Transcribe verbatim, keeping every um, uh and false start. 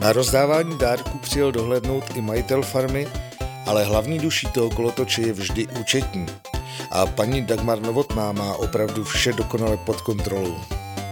Na rozdávání dárků přijel dohlédnout i majitel farmy, ale hlavní duší toho kolotoče je vždy účetní. A paní Dagmar Novotná má opravdu vše dokonale pod kontrolou.